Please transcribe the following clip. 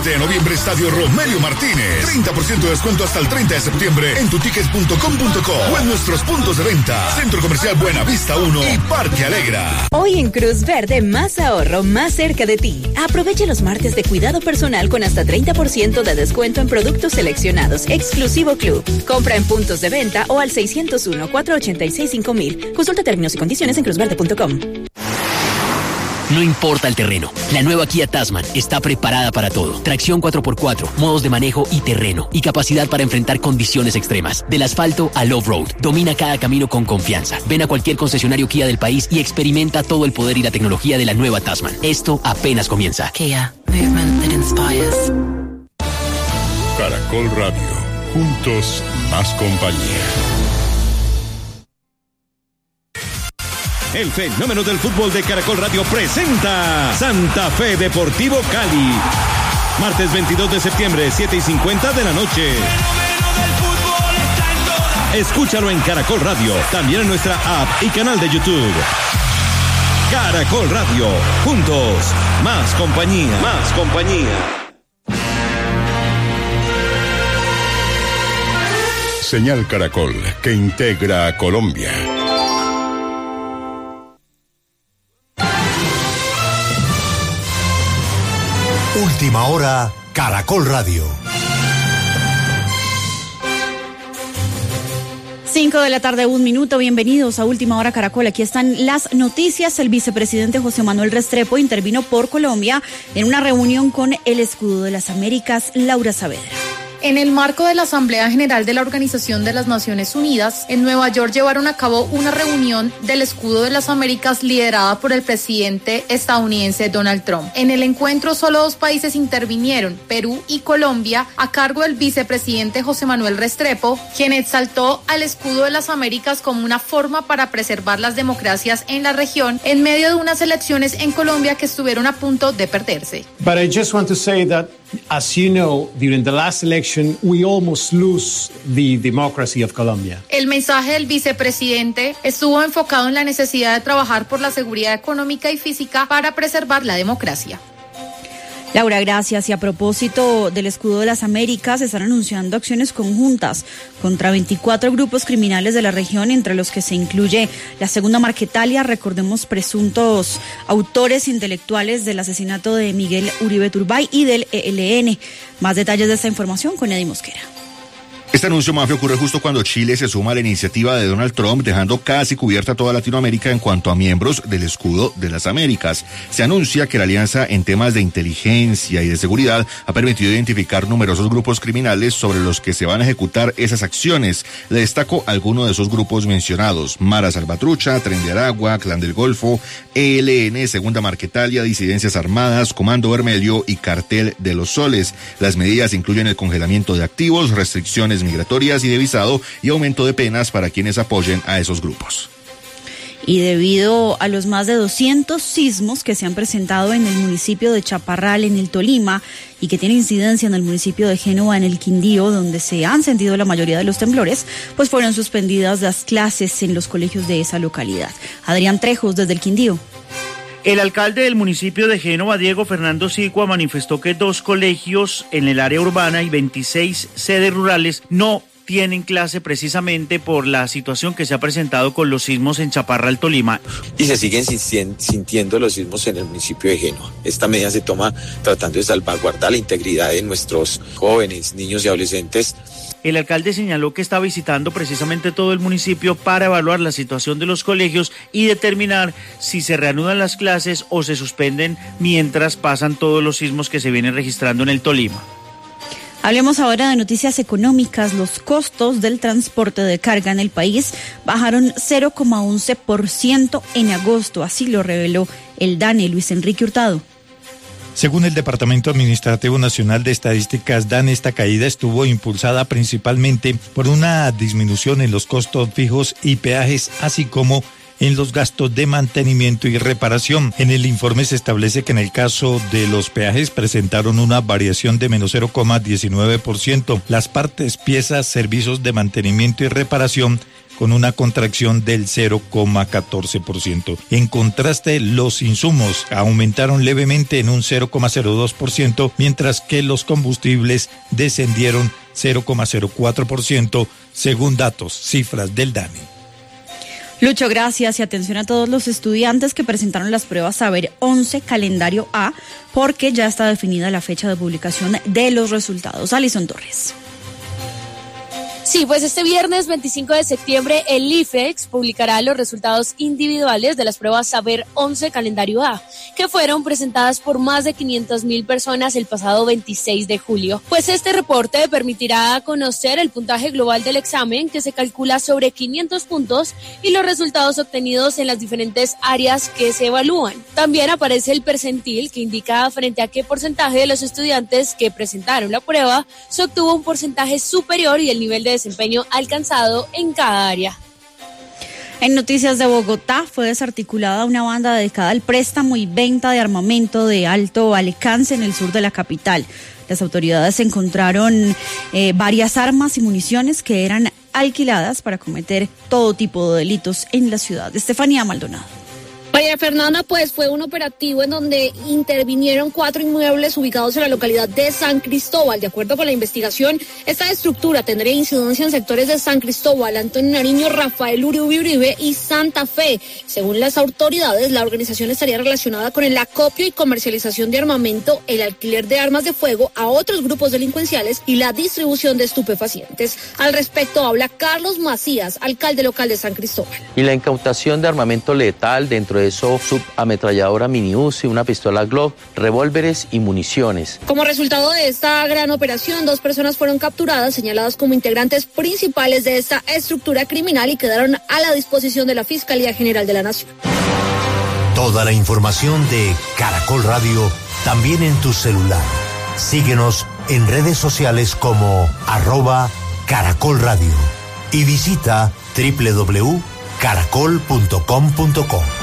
7 de noviembre, Estadio Romelio Martínez. 30% de descuento hasta el 30 de septiembre en tutickets.com.co o en nuestros puntos de venta. Centro Comercial Buenavista 1 y Parque Alegra. Hoy en Cruz Verde, más ahorro, más cerca de ti. Aproveche los martes de cuidado personal con hasta 30% de descuento en productos seleccionados. Exclusivo Club. Compra en puntos de venta o al 601-486-5000. Consulta términos y condiciones en cruzverde.com. No importa el terreno, la nueva Kia Tasman está preparada para todo. Tracción 4x4, modos de manejo y terreno, y capacidad para enfrentar condiciones extremas. Del asfalto al off-road, domina cada camino con confianza. Ven a cualquier concesionario Kia del país y experimenta todo el poder y la tecnología de la nueva Tasman. Esto apenas comienza. Kia, movement that inspires. Caracol Radio, juntos más compañía. El fenómeno del fútbol de Caracol Radio presenta Santa Fe Deportivo Cali. Martes 22 de septiembre, 7:50 de la noche. Escúchalo en Caracol Radio, también en nuestra app y canal de YouTube. Caracol Radio, juntos, más compañía. Más compañía. Señal Caracol, que integra a Colombia. Última hora, Caracol Radio. 5 de la tarde, 1 minuto. Bienvenidos a Última Hora Caracol. Aquí están las noticias. El vicepresidente José Manuel Restrepo intervino por Colombia en una reunión con el Escudo de las Américas, Laura Saavedra. En el marco de la Asamblea General de la Organización de las Naciones Unidas, en Nueva York llevaron a cabo una reunión del Escudo de las Américas liderada por el presidente estadounidense Donald Trump. En el encuentro solo 2 países intervinieron, Perú y Colombia, a cargo del vicepresidente José Manuel Restrepo, quien exaltó al Escudo de las Américas como una forma para preservar las democracias en la región en medio de unas elecciones en Colombia que estuvieron a punto de perderse. But I just want to say that, as you know, during the last election, we almost lose the democracy of Colombia. El mensaje del vicepresidente estuvo enfocado en la necesidad de trabajar por la seguridad económica y física para preservar la democracia. Laura, gracias. Y a propósito del Escudo de las Américas, están anunciando acciones conjuntas contra 24 grupos criminales de la región, entre los que se incluye la Segunda Marquetalia, recordemos, presuntos autores intelectuales del asesinato de Miguel Uribe Turbay y del ELN. Más detalles de esta información con Eddie Mosquera. Este anuncio, Mafia, ocurre justo cuando Chile se suma a la iniciativa de Donald Trump, dejando casi cubierta toda Latinoamérica en cuanto a miembros del Escudo de las Américas. Se anuncia que la alianza en temas de inteligencia y de seguridad ha permitido identificar numerosos grupos criminales sobre los que se van a ejecutar esas acciones. Le destaco algunos de esos grupos mencionados: Mara Salvatrucha, Tren de Aragua, Clan del Golfo, ELN, Segunda Marquetalia, Disidencias Armadas, Comando Vermelho y Cartel de los Soles. Las medidas incluyen el congelamiento de activos, restricciones migratorias y de visado y aumento de penas para quienes apoyen a esos grupos. Y debido a los más de 200 sismos que se han presentado en el municipio de Chaparral, en el Tolima, y que tiene incidencia en el municipio de Génova, en el Quindío, donde se han sentido la mayoría de los temblores, pues fueron suspendidas las clases en los colegios de esa localidad. Adrián Trejos, desde el Quindío. El alcalde del municipio de Génova, Diego Fernando Sicua, manifestó que 2 colegios en el área urbana y 26 sedes rurales no tienen clase precisamente por la situación que se ha presentado con los sismos en Chaparral, Tolima. Y se siguen sintiendo los sismos en el municipio de Génova. Esta medida se toma tratando de salvaguardar la integridad de nuestros jóvenes, niños y adolescentes. El alcalde señaló que está visitando precisamente todo el municipio para evaluar la situación de los colegios y determinar si se reanudan las clases o se suspenden mientras pasan todos los sismos que se vienen registrando en el Tolima. Hablemos ahora de noticias económicas. Los costos del transporte de carga en el país bajaron 0,11% en agosto, así lo reveló el DANE, Luis Enrique Hurtado. Según el Departamento Administrativo Nacional de Estadísticas, DANE, esta caída estuvo impulsada principalmente por una disminución en los costos fijos y peajes, así como en los gastos de mantenimiento y reparación. En el informe se establece que en el caso de los peajes presentaron una variación de menos 0,19%. Las partes, piezas, servicios de mantenimiento y reparación con una contracción del 0,14%. En contraste, los insumos aumentaron levemente en un 0,02%, mientras que los combustibles descendieron 0,04%, según cifras del DANE. Lucho, gracias y atención a todos los estudiantes que presentaron las pruebas Saber 11 Calendario A, porque ya está definida la fecha de publicación de los resultados. Alison Torres. Sí, pues este viernes 25 de septiembre el IFEX publicará los resultados individuales de las pruebas Saber 11 Calendario A, que fueron presentadas por más de 500.000 personas el pasado 26 de julio. Pues este reporte permitirá conocer el puntaje global del examen, que se calcula sobre 500 puntos, y los resultados obtenidos en las diferentes áreas que se evalúan. También aparece el percentil, que indica frente a qué porcentaje de los estudiantes que presentaron la prueba se obtuvo un porcentaje superior y el nivel de desempeño alcanzado en cada área. En noticias de Bogotá, fue desarticulada una banda dedicada al préstamo y venta de armamento de alto alcance en el sur de la capital. Las autoridades encontraron varias armas y municiones que eran alquiladas para cometer todo tipo de delitos en la ciudad. Estefanía Maldonado. María Fernanda, pues fue un operativo en donde intervinieron 4 inmuebles ubicados en la localidad de San Cristóbal. De acuerdo con la investigación, esta estructura tendría incidencia en sectores de San Cristóbal, Antonio Nariño, Rafael Uribe y Santa Fe. Según las autoridades, la organización estaría relacionada con el acopio y comercialización de armamento, el alquiler de armas de fuego a otros grupos delincuenciales y la distribución de estupefacientes. Al respecto habla Carlos Macías, alcalde local de San Cristóbal. Y la incautación de armamento letal, dentro de eso subametralladora mini Uzi, una pistola Glock, revólveres y municiones. Como resultado de esta gran operación, 2 personas fueron capturadas, señaladas como integrantes principales de esta estructura criminal y quedaron a la disposición de la Fiscalía General de la Nación. Toda la información de Caracol Radio también en tu celular. Síguenos en redes sociales como @Caracol Radio y visita www.caracol.com.co.